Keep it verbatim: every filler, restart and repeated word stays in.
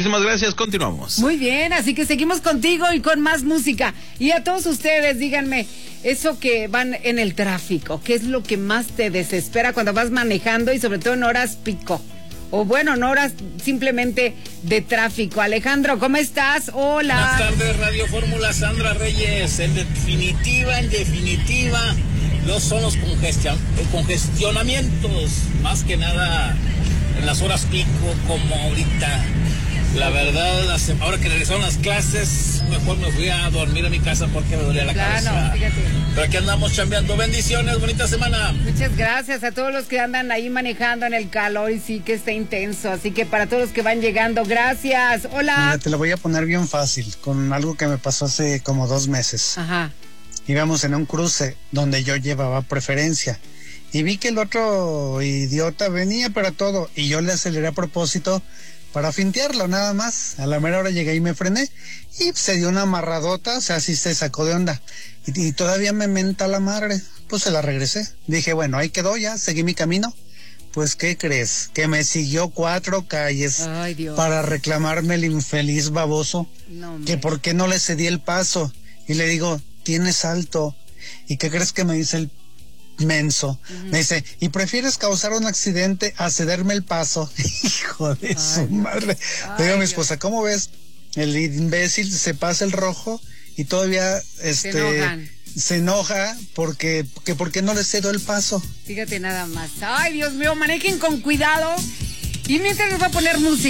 Muchísimas gracias, continuamos. Muy bien, así que seguimos contigo y con más música. Y a todos ustedes, díganme, eso que van en el tráfico, ¿qué es lo que más te desespera cuando vas manejando y sobre todo en horas pico? O bueno, en horas simplemente de tráfico. Alejandro, ¿cómo estás? Hola. Buenas tardes, Radio Fórmula, Sandra Reyes. En definitiva, en definitiva, no son los congestion- congestionamientos, más que nada en las horas pico, como ahorita. La verdad, ahora que regresaron las clases, mejor me fui a dormir a mi casa porque me dolía la claro, cabeza. Fíjate. Pero aquí andamos chambeando. Bendiciones, bonita semana. Muchas gracias a todos los que andan ahí manejando en el calor y sí que está intenso. Así que para todos los que van llegando, gracias. Hola. Mira, te lo voy a poner bien fácil, con algo que me pasó hace como dos meses. Ajá. Íbamos en un cruce donde yo llevaba preferencia y vi que el otro idiota venía para todo y yo le aceleré a propósito para fintearlo nada más. A la mera hora llegué y me frené y se dio una amarradota, o sea, sí se sacó de onda y, y todavía me menta la madre, pues se la regresé. Dije, bueno, ahí quedó ya, seguí mi camino. Pues, ¿qué crees? Que me siguió cuatro calles. Ay, Dios. Para reclamarme el infeliz baboso, no, que por qué no le cedí el paso. Y le digo, tienes alto. ¿Y qué crees que me dice el menso? Uh-huh. Me dice, ¿y prefieres causar un accidente a cederme el paso? Hijo de Ay, su madre. Ay, le digo a mi esposa, ¿cómo ves? El imbécil se pasa el rojo y todavía este se, se enoja porque que por qué no le cedo el paso. Fíjate nada más. Ay, Dios mío, manejen con cuidado. Y mientras les voy a poner música.